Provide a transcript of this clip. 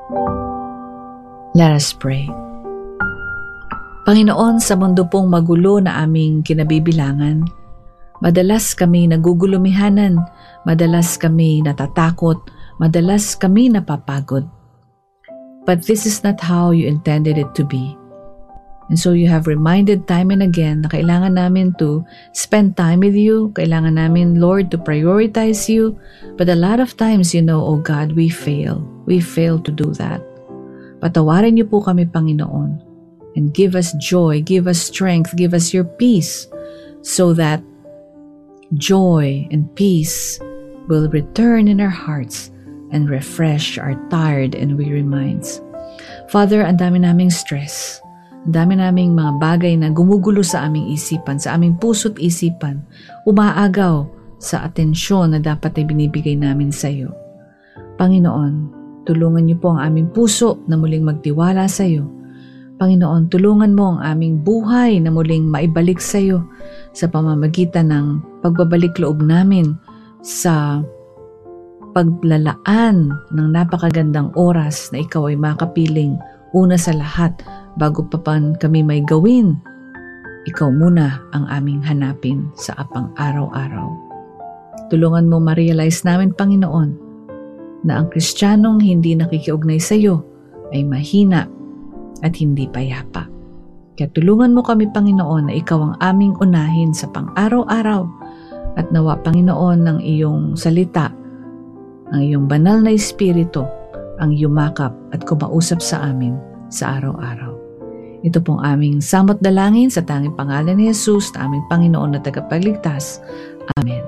Let us pray. Panginoon, sa mundo pong magulo na aming kinabibilangan, madalas kami nagugulumihanan, madalas kami natatakot, madalas kami napapagod. But this is not how you intended it to be. And so you have reminded time and again na kailangan namin to spend time with you, kailangan namin, Lord, to prioritize you. But a lot of times, oh God, we fail. We fail to do that. Patawarin niyo po kami, Panginoon. And give us joy, give us strength, give us your peace so that joy and peace will return in our hearts and refresh our tired and weary minds. Father, ang dami naming stress, ang dami naming mga bagay na gumugulo sa aming isipan, sa aming puso't isipan, umaagaw sa atensyon na dapat ay binibigay namin sa iyo. Panginoon, tulungan niyo po ang aming puso na muling magtiwala sa iyo. Panginoon, tulungan mo ang aming buhay na muling maibalik sa iyo sa pamamagitan ng pagbabalik loob namin sa paglalaan ng napakagandang oras na ikaw ay makapiling una sa lahat bago pa kami may gawin. Ikaw muna ang aming hanapin sa apang araw-araw. Tulungan mo ma-realize namin, Panginoon, na ang Kristiyanong hindi nakikiugnay sa iyo ay mahina at hindi payapa. Kaya tulungan mo kami, Panginoon, na ikaw ang aming unahin sa pang-araw-araw at nawa, Panginoon, ng iyong salita, ang iyong banal na Espiritu, ang yumakap at kumausap sa amin sa araw-araw. Ito pong aming samot dalangin sa tanging pangalan ni Jesus na aming Panginoon na tagapagligtas. Amen.